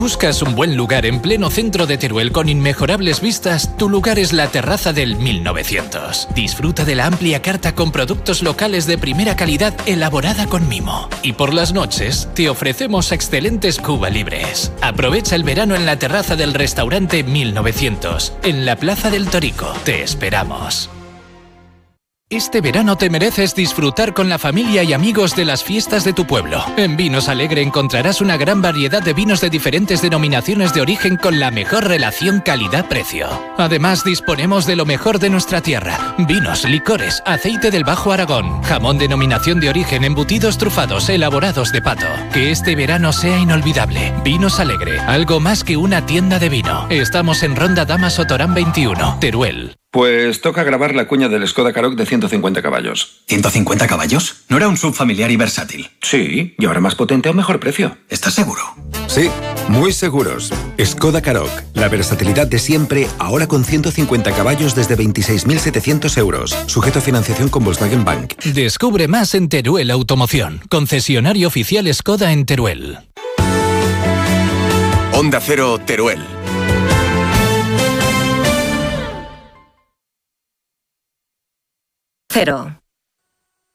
¿Buscas un buen lugar en pleno centro de Teruel con inmejorables vistas? Tu lugar es la terraza del 1900. Disfruta de la amplia carta con productos locales de primera calidad elaborada con mimo. Y por las noches te ofrecemos excelentes Cuba libres. Aprovecha el verano en la terraza del restaurante 1900, en la Plaza del Torico. Te esperamos. Este verano te mereces disfrutar con la familia y amigos de las fiestas de tu pueblo. En Vinos Alegre encontrarás una gran variedad de vinos de diferentes denominaciones de origen con la mejor relación calidad-precio. Además, disponemos de lo mejor de nuestra tierra: vinos, licores, aceite del Bajo Aragón, jamón denominación de origen, embutidos trufados, elaborados de pato. Que este verano sea inolvidable. Vinos Alegre, algo más que una tienda de vino. Estamos en Ronda Damaso Torán 21, Teruel. Pues toca grabar la cuña del Skoda Karoq de 150 caballos. ¿150 caballos? ¿No era un SUV familiar y versátil? Sí, y ahora más potente a un mejor precio. ¿Estás seguro? Sí, muy seguros. Skoda Karoq, la versatilidad de siempre, ahora con 150 caballos desde 26.700 euros. Sujeto a financiación con Volkswagen Bank. Descubre más en Teruel Automoción, concesionario oficial Skoda en Teruel. Onda Cero, Teruel. Cero.